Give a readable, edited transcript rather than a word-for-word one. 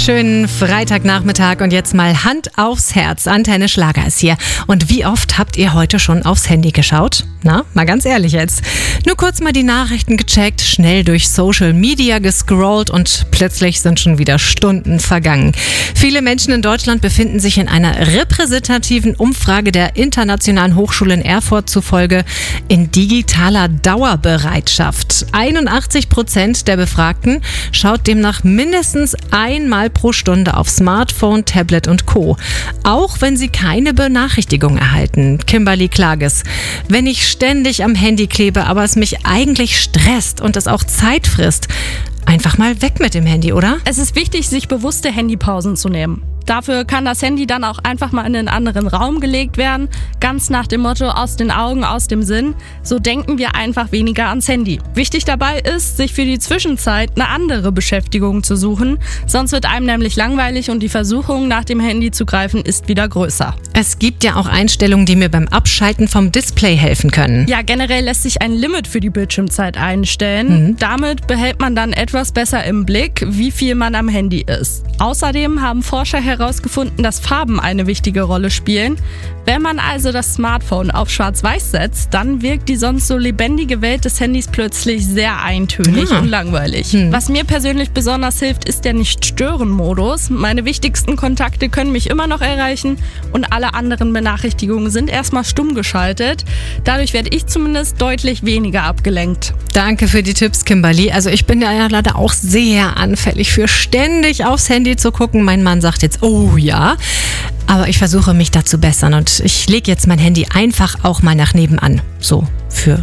schönen Freitagnachmittag und jetzt mal Hand aufs Herz. Antenne Schlager ist hier. Und wie oft habt ihr heute schon aufs Handy geschaut? Na, mal ganz ehrlich jetzt. Nur kurz mal die Nachrichten gecheckt, schnell durch Social Media gescrollt und plötzlich sind schon wieder Stunden vergangen. Viele Menschen in Deutschland befinden sich in einer repräsentativen Umfrage der Internationalen Hochschule in Erfurt zufolge in digitaler Dauerbereitschaft. 81% der Befragten schaut demnach mindestens einmal pro Stunde auf Smartphone, Tablet und Co. Auch wenn sie keine Benachrichtigung erhalten. Kimberly Klages. Wenn ich ständig am Handy klebe, aber es mich eigentlich stresst und es auch Zeit frisst, einfach mal weg mit dem Handy, oder? Es ist wichtig, sich bewusste Handypausen zu nehmen. Dafür kann das Handy dann auch einfach mal in einen anderen Raum gelegt werden, ganz nach dem Motto aus den Augen, aus dem Sinn. So denken wir einfach weniger ans Handy. Wichtig dabei ist, sich für die Zwischenzeit eine andere Beschäftigung zu suchen, sonst wird einem nämlich langweilig und die Versuchung, nach dem Handy zu greifen, ist wieder größer. Es gibt ja auch Einstellungen, die mir beim Abschalten vom Display helfen können. Ja, generell lässt sich ein Limit für die Bildschirmzeit einstellen. Damit behält man dann etwas besser im Blick, wie viel man am Handy ist. Außerdem haben Forscher herausgefunden, dass Farben eine wichtige Rolle spielen. Wenn man also das Smartphone auf Schwarz-Weiß setzt, dann wirkt die sonst so lebendige Welt des Handys plötzlich sehr eintönig und langweilig. Was mir persönlich besonders hilft, ist der Nicht-Stören-Modus. Meine wichtigsten Kontakte können mich immer noch erreichen und alle anderen Benachrichtigungen sind erstmal stumm geschaltet. Dadurch werde ich zumindest deutlich weniger abgelenkt. Danke für die Tipps, Kimberly. Also ich bin ja leider auch sehr anfällig für ständig aufs Handy zu gucken. Mein Mann sagt jetzt, oh ja, aber ich versuche mich da zu bessern und ich lege jetzt mein Handy einfach auch mal nach nebenan. So, für